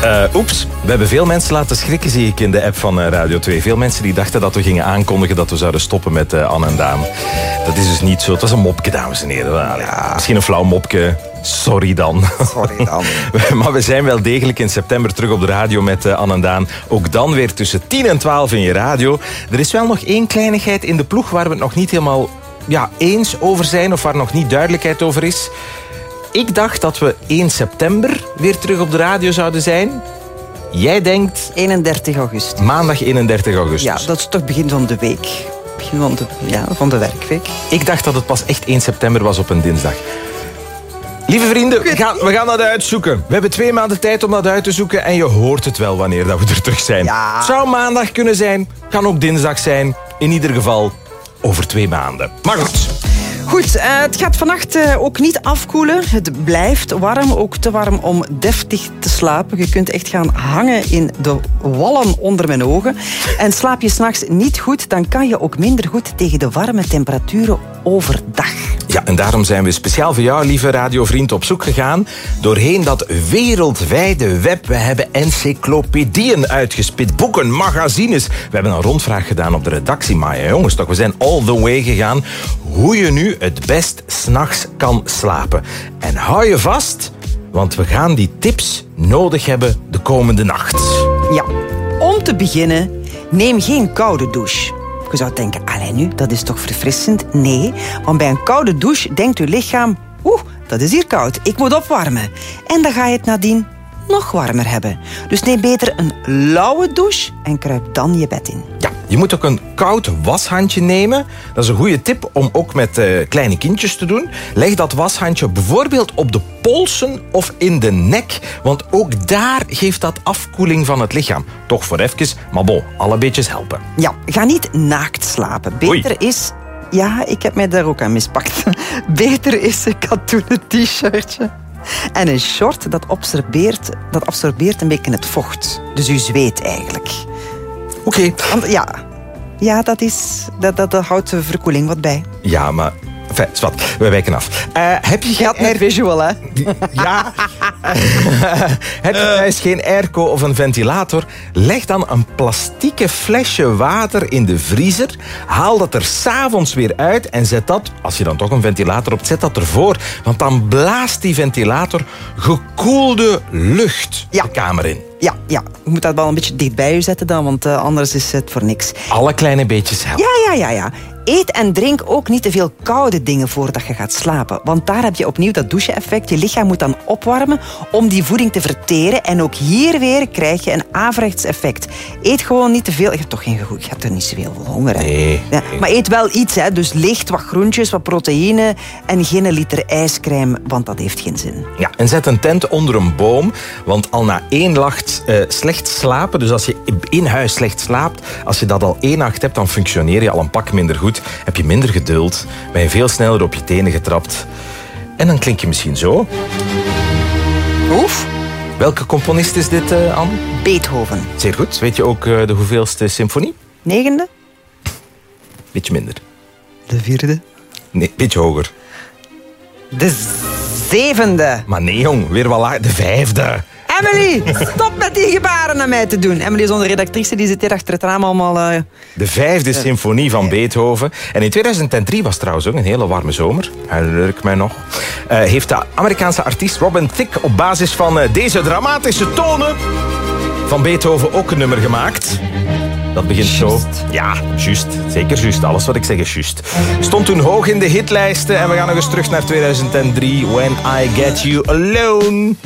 Oeps, we hebben veel mensen laten schrikken, zie ik in de app van Radio 2. Veel mensen die dachten dat we gingen aankondigen dat we zouden stoppen met Anne en Daan. Dat is dus niet zo. Het was een mopje, dames en heren. Ja. Misschien een flauw mopje. Sorry dan. Maar we zijn wel degelijk in september terug op de radio met Anne en Daan. Ook dan weer tussen 10 en 12 in je radio. Er is wel nog één kleinigheid in de ploeg waar we het nog niet helemaal eens over zijn of waar nog niet duidelijkheid over is. Ik dacht dat we 1 september weer terug op de radio zouden zijn. Jij denkt... 31 augustus. Maandag 31 augustus. Ja, dat is toch begin van de week. Begin van de werkweek. Ik dacht dat het pas echt 1 september was op een dinsdag. Lieve vrienden, we gaan dat uitzoeken. We hebben 2 maanden tijd om dat uit te zoeken en je hoort het wel wanneer dat we er terug zijn. Ja. Het zou maandag kunnen zijn, kan ook dinsdag zijn. In ieder geval over 2 maanden. Maar goed... Goed, het gaat vannacht ook niet afkoelen. Het blijft warm, ook te warm om deftig te slapen. Je kunt echt gaan hangen in de wallen onder mijn ogen. En slaap je 's nachts niet goed, dan kan je ook minder goed tegen de warme temperaturen overdag. Ja, en daarom zijn we speciaal voor jou, lieve radiovriend, op zoek gegaan doorheen dat wereldwijde web. We hebben encyclopedieën uitgespit, boeken, magazines. We hebben een rondvraag gedaan op de redactie, maar ja, jongens, toch, we zijn all the way gegaan hoe je nu het best 's nachts kan slapen. En hou je vast, want we gaan die tips nodig hebben de komende nacht. Ja, om te beginnen, neem geen koude douche. Je zou denken, allee nu, dat is toch verfrissend? Nee, want bij een koude douche denkt uw lichaam... dat is hier koud, ik moet opwarmen. En dan ga je het nadien nog warmer hebben. Dus neem beter een lauwe douche en kruip dan je bed in. Ja, je moet ook een koud washandje nemen. Dat is een goede tip om ook met kleine kindjes te doen. Leg dat washandje bijvoorbeeld op de polsen of in de nek. Want ook daar geeft dat afkoeling van het lichaam. Toch voor even, maar bon, alle beetjes helpen. Ja, ga niet naakt slapen. Beter is... Ja, ik heb mij daar ook aan mispakt. Beter is een katoenen t-shirtje. En een short dat absorbeert een beetje het vocht. Dus u zweet eigenlijk. Oké. Ja, dat houdt de verkoeling wat bij. Ja, maar... Enfin, zwart, we wijken af. Heb je gaat meer visual, hè? Ja. Heb je thuis geen airco of een ventilator? Leg dan een plastieke flesje water in de vriezer. Haal dat er 's avonds weer uit en zet dat, als je dan toch een ventilator hebt, zet dat ervoor. Want dan blaast die ventilator gekoelde lucht de kamer in. Ja, je moet dat wel een beetje dicht bij je zetten dan, want anders is het voor niks. Alle kleine beetjes helpen. Ja. Eet en drink ook niet te veel koude dingen voordat je gaat slapen. Want daar heb je opnieuw dat douche-effect. Je lichaam moet dan opwarmen om die voeding te verteren. En ook hier weer krijg je een averechts effect. Eet gewoon niet te veel. Je hebt er niet zoveel honger. Nee. Ja, maar eet wel iets. Hè. Dus licht, wat groentjes, wat proteïne. En geen liter ijscrème, want dat heeft geen zin. Ja, en zet een tent onder een boom. Want al na 1 nacht slecht slapen, dus als je in huis slecht slaapt, als je dat al 1 nacht hebt, dan functioneer je al een pak minder goed. Heb je minder geduld, ben je veel sneller op je tenen getrapt. En dan klink je misschien zo. Oef. Welke componist is dit, Anne? Beethoven. Zeer goed. Weet je ook de hoeveelste symfonie? 9e? Beetje minder. De 4e? Nee, beetje hoger. De 7e? Maar nee, jong, weer wel laag. De 5e. Emily, stop met die gebaren naar mij te doen. Emily is onze redactrice, die zit hier achter het raam allemaal... De 5e symfonie van Beethoven. En in 2003 was trouwens ook een hele warme zomer. Herinner ik mij nog. Heeft de Amerikaanse artiest Robin Thicke op basis van deze dramatische tonen van Beethoven ook een nummer gemaakt. Dat begint zo. Ja, juist. Zeker juist. Alles wat ik zeg is juist. Stond toen hoog in de hitlijsten. En we gaan nog eens terug naar 2003. When I Get You Alone.